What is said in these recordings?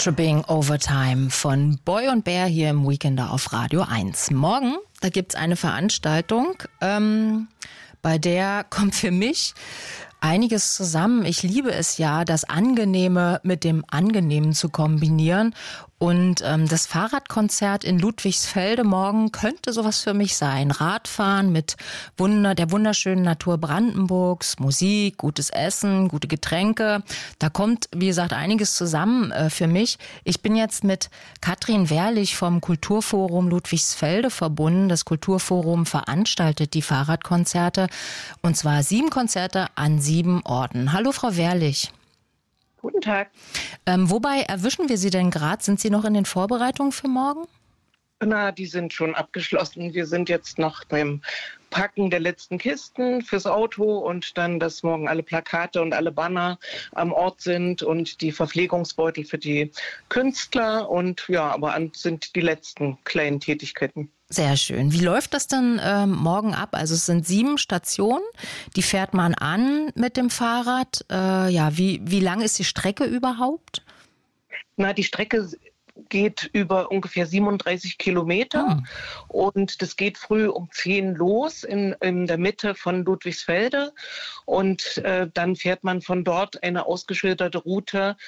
Tripping Overtime von Boy und Bär hier im Weekender auf Radio 1. Morgen, da gibt's eine Veranstaltung, bei der kommt für mich einiges zusammen. Ich liebe es ja, das Angenehme mit dem Angenehmen zu kombinieren. Und das Fahrradkonzert in Ludwigsfelde morgen könnte sowas für mich sein. Radfahren mit der wunderschönen Natur Brandenburgs, Musik, gutes Essen, gute Getränke. Da kommt, wie gesagt, einiges zusammen für mich. Ich bin jetzt mit Katrin Wehrlich vom Kulturforum Ludwigsfelde verbunden. Das Kulturforum veranstaltet die Fahrradkonzerte, und zwar 7 Konzerte an 7 Orten. Hallo, Frau Wehrlich. Guten Tag. Wobei erwischen wir Sie denn gerade? Sind Sie noch in den Vorbereitungen für morgen? Na, die sind schon abgeschlossen. Wir sind jetzt noch beim Packen der letzten Kisten fürs Auto und dann, dass morgen alle Plakate und alle Banner am Ort sind und die Verpflegungsbeutel für die Künstler. Und ja, aber sind die letzten kleinen Tätigkeiten. Sehr schön. Wie läuft das denn morgen ab? Also es sind 7 Stationen, die fährt man an mit dem Fahrrad. Wie lang ist die Strecke überhaupt? Na, die Strecke geht über ungefähr 37 Kilometer und das geht früh um 10 los in der Mitte von Ludwigsfelde und dann fährt man von dort eine ausgeschilderte Route,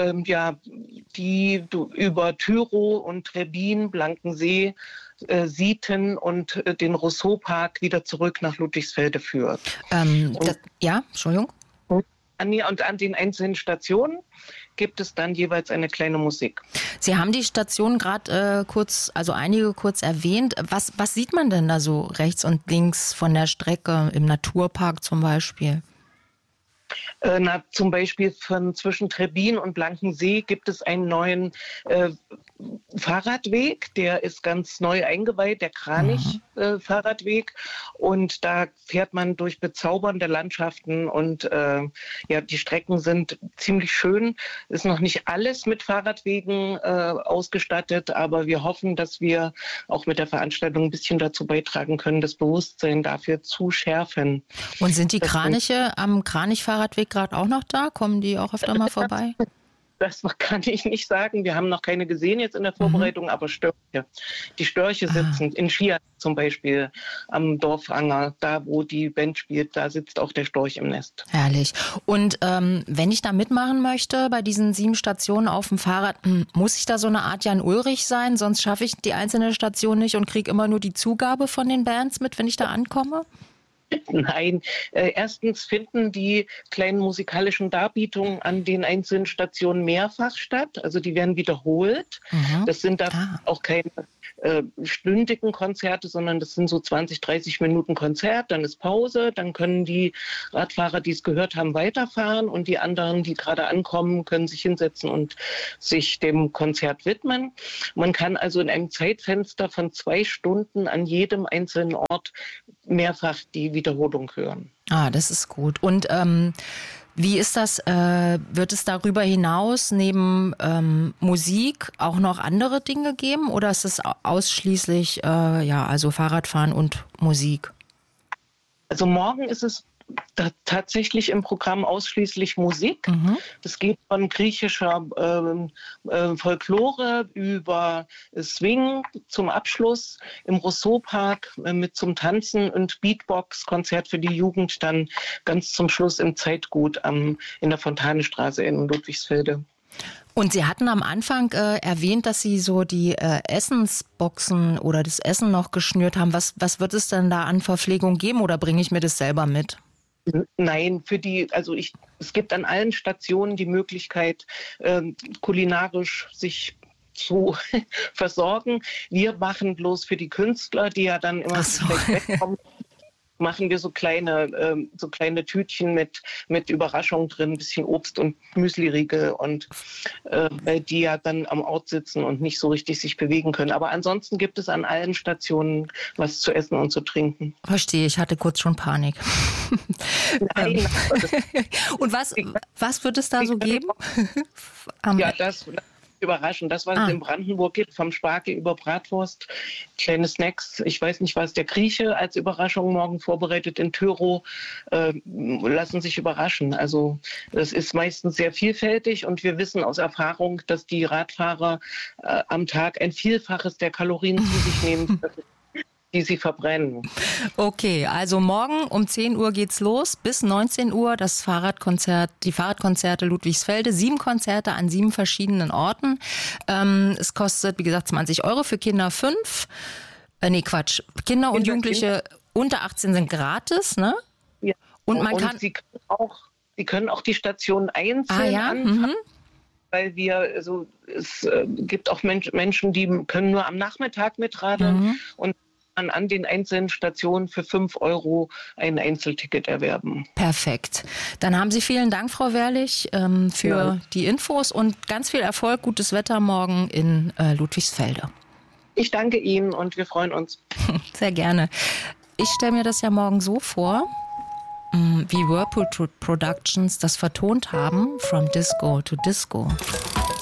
die über Tyrow und Trebbin, Blankensee, Sieten und den Rousseau-Park wieder zurück nach Ludwigsfelde führt. Entschuldigung. Und an den einzelnen Stationen gibt es dann jeweils eine kleine Musik. Sie haben die Station gerade einige kurz erwähnt. Was sieht man denn da so rechts und links von der Strecke im Naturpark zum Beispiel? Zum Beispiel zwischen Trebbin und Blankensee gibt es einen neuen Fahrradweg, der ist ganz neu eingeweiht, der Kranich-Fahrradweg. Und da fährt man durch bezaubernde Landschaften und die Strecken sind ziemlich schön. Ist noch nicht alles mit Fahrradwegen ausgestattet, aber wir hoffen, dass wir auch mit der Veranstaltung ein bisschen dazu beitragen können, das Bewusstsein dafür zu schärfen. Und sind die Kraniche am Kranich-Fahrradweg gerade auch noch da? Kommen die auch öfter mal vorbei? Das kann ich nicht sagen. Wir haben noch keine gesehen jetzt in der Vorbereitung, aber Störche. Die Störche sitzen in Schier zum Beispiel am Dorfanger, da wo die Band spielt, da sitzt auch der Storch im Nest. Herrlich. Und wenn ich da mitmachen möchte bei diesen 7 Stationen auf dem Fahrrad, muss ich da so eine Art Jan Ulrich sein? Sonst schaffe ich die einzelne Station nicht und kriege immer nur die Zugabe von den Bands mit, wenn ich da ankomme? Nein, erstens finden die kleinen musikalischen Darbietungen an den einzelnen Stationen mehrfach statt. Also die werden wiederholt. Das sind da auch keine stündigen Konzerte, sondern das sind so 20, 30 Minuten Konzert, dann ist Pause, dann können die Radfahrer, die es gehört haben, weiterfahren und die anderen, die gerade ankommen, können sich hinsetzen und sich dem Konzert widmen. Man kann also in einem Zeitfenster von 2 Stunden an jedem einzelnen Ort mehrfach die Wiederholung hören. Das ist gut. Und wie ist das? Wird es darüber hinaus neben Musik auch noch andere Dinge geben oder ist es ausschließlich also Fahrradfahren und Musik? Also morgen ist es tatsächlich im Programm ausschließlich Musik. Das geht von griechischer Folklore über Swing zum Abschluss im Rousseau-Park mit zum Tanzen und Beatbox-Konzert für die Jugend dann ganz zum Schluss im Zeitgut in der Fontanestraße in Ludwigsfelde. Und Sie hatten am Anfang erwähnt, dass Sie so die Essensboxen oder das Essen noch geschnürt haben. Was wird es denn da an Verpflegung geben oder bringe ich mir das selber mit? Nein, es gibt an allen Stationen die Möglichkeit, kulinarisch sich zu versorgen. Wir machen bloß für die Künstler, die ja dann immer schlecht wegkommen, machen wir so kleine Tütchen mit Überraschung drin, ein bisschen Obst und Müsliriegel und weil die ja dann am Ort sitzen und nicht so richtig sich bewegen können. Aber ansonsten gibt es an allen Stationen was zu essen und zu trinken. Verstehe, ich hatte kurz schon Panik. Und was wird es da so geben? überraschen. Das, was es in Brandenburg gibt, vom Spargel über Bratwurst, kleine Snacks. Ich weiß nicht, was der Grieche als Überraschung morgen vorbereitet in Tyro. Lassen sich überraschen. Also das ist meistens sehr vielfältig und wir wissen aus Erfahrung, dass die Radfahrer am Tag ein Vielfaches der Kalorien zu sich nehmen, die sie verbrennen. Okay, also morgen um 10 Uhr geht's los, bis 19 Uhr die Fahrradkonzerte Ludwigsfelde, 7 Konzerte an 7 verschiedenen Orten. Es kostet, wie gesagt, 20 € für Kinder 5. Kinder und Jugendliche unter 18 sind gratis, ne? Ja. Und man kann... Sie können auch die Station einzeln anfangen. Weil es gibt auch Menschen, die können nur am Nachmittag mitradeln und an den einzelnen Stationen für 5 € ein Einzelticket erwerben. Perfekt. Dann haben Sie vielen Dank, Frau Wehrlich, für die Infos und ganz viel Erfolg, gutes Wetter morgen in Ludwigsfelde. Ich danke Ihnen und wir freuen uns. Sehr gerne. Ich stelle mir das ja morgen so vor, wie Whirlpool Productions das vertont haben, From Disco to Disco.